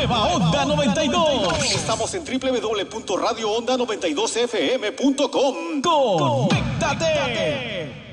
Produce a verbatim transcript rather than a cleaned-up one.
nueva Onda noventa y dos. Estamos en doble u doble u doble u punto radio onda noventa y dos f m punto com. ¡Conéctate!